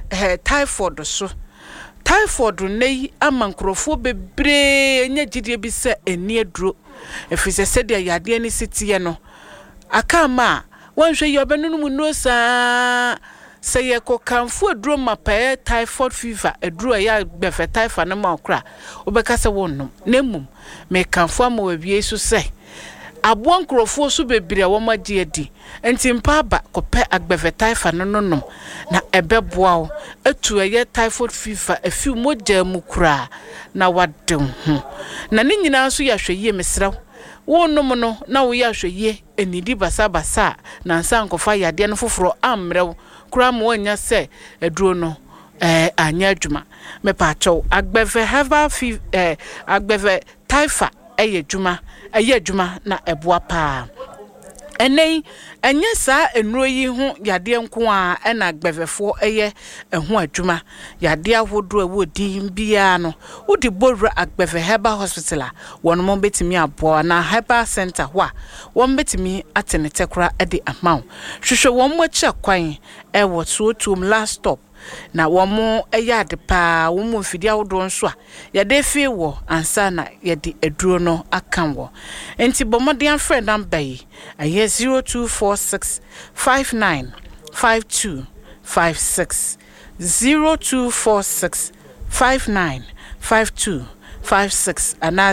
typhoid so typhoid nei amankrofo bebre nya gidie bi se eni aduro efise se de yade ani sitie no aka ma wanhwe yobenu mu no sa se ye ko kanfo aduro mapae typhoid fever aduro ya gbefe typhoid na ma okra obeka se wonnom nemum me kanfo ama wawie so se abon krofo so bebre wo magye adi enti mpa ba kope agbefe typhoid no nom na ebeboa wo atu eye typhoid fever afi mogya mu kura na wadem ho na ne nyina so ya hweye mesraw wonnom no na wo ya hweye enidi basa na nsa nkofa yade no foforo amrew kura mo anya se aduro no anya adwuma me pa chaw agbefe herbal fever agbefe typhoid eye adwuma na eboa pa enei enye sa enuro yi ho yade nko a na agbevefo eye eho adwuma yade ahodo awodin bia no udi bowra agbefe herbal hospital a won mo betimi aboa na herbal center ho a won betimi atenete kora ede amaw hwehwe won mo achi akwan wo tuotum last stop na womo eyade pa womo mfidi awodo nso a yade fi wo ansa na yade aduro no akan wo enti bomodian friend number yi aye 0246595256 0246595256 ana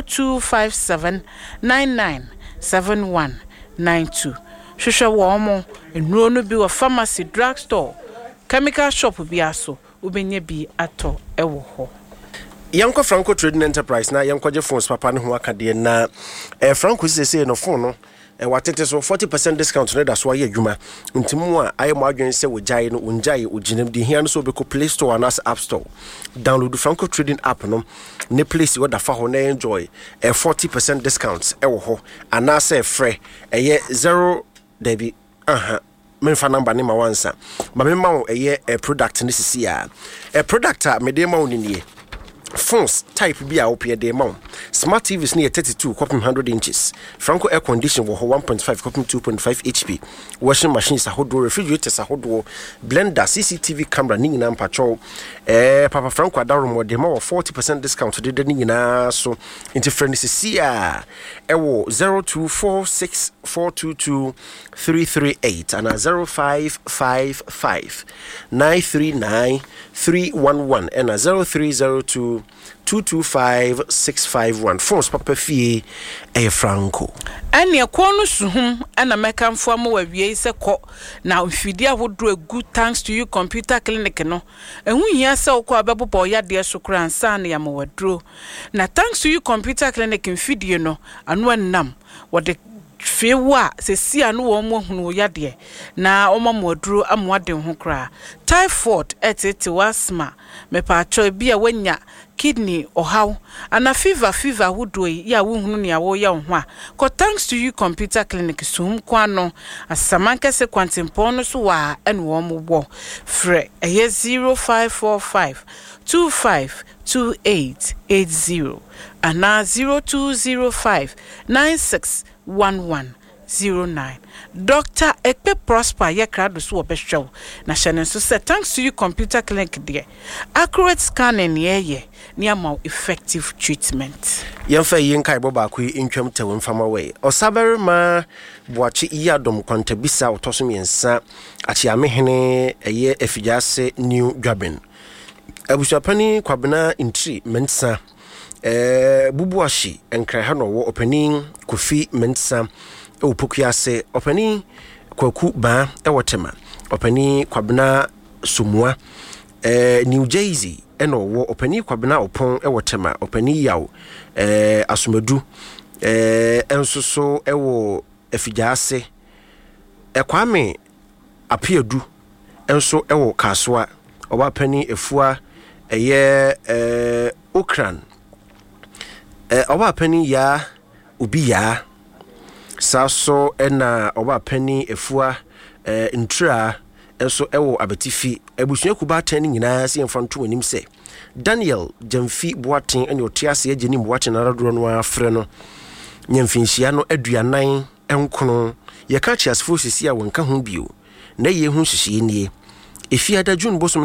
0257997192 hwehwe womo enuro no bi wo pharmacy drugstore chemical shop biaso ubenye bi ato ewo ho Yanko Franco Trading Enterprise na yanko je phones papa ne ho akade na Franco sese no phone no watete so 40% discount ne da so aye adwuma ntimu a aye mo adwen se wogyae no wonjae oginam de hia no so be ko Play Store and App Store download Franco Trading app no ne place wo da fa ho na enjoy 40% discounts ewo ho ana se frɛ eye 0 debi menfa number ni ma wansa ba me ma wo eye product ni sisi a product a me de ma wo ni phones type bi a opie de ma smart TVs near 32 copy 100 inches Franco air condition wo 1.5 copy 2.5 HP washing machines ahodo refrigerators ahodo blender CCTV camera ni nyina mpacho papa Franco adaro mo de ma 40% discount de ni nyina so into friend sisi a ewo 0246422338 and 0555939311 and 0302225651 phones papa fie Franco ane ekonu suhum ana mekamfo am wawie se ko na mfidi ahodo egu thanks to you computer clinic no ehu hia se ko abebo yade so kura ansa na yamaduro na thanks to you computer clinic mfidi no anu annam wode fewa se si anu wo mo hunu yade na omamaduro amwade ho kra typhoid etete wasma mepa cho bia wanya kidney ohaw ana fever hudo ya wo hunu ne awo ya ho a ko thanks to you computer clinic sum kwano asamanka se kwantempo no so wa en wo mo bo frɛ 0545252880 ana 0205961109 Dr. Ekpe Prosper yekrado so obehwew na hyene so say thanks to you computer clinic there accurate scanning ye niama effective treatment yemfa yenkai boba ko intwam tewe mfama we osabere ma boachi iyadom kontabisa otoso miensa achi amehene eye efijase new dwaben abusuapani kwabena intri mensa bubuashi enkra ha no wo opening kofi mensa opokuase opani kwaku ba ewotema opani kwabena sumua New Jersey eno wo opani kwabena opon ewotema opani yaw asumadu enso so ewo efijase ekwame apiadu enso ewo kaswa oba pani efua eye okran oba pani ya ubi ya saso ena oba pani efua ntra enso ewo abetifi ebusua kuba tan nyina se mfanto wanim se Daniel Jamfi Boaten ene otiase ageni Boaten aradoro no afre no nyamfinhia no aduanan enkono ye ka chiasfo sisi a wonka ho bio na ye hu hihie nie efiada June bosom